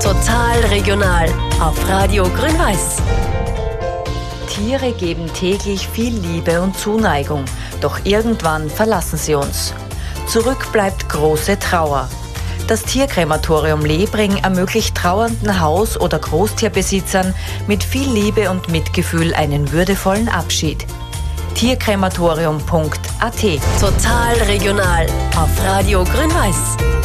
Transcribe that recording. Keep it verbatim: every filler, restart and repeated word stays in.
Total regional auf Radio Grün-Weiß. Tiere geben täglich viel Liebe und Zuneigung, doch irgendwann verlassen sie uns. Zurück bleibt große Trauer. Das Tierkrematorium Lebring ermöglicht trauernden Haus- oder Großtierbesitzern mit viel Liebe und Mitgefühl einen würdevollen Abschied. tierkrematorium punkt a t. Total regional auf Radio Grün-Weiß.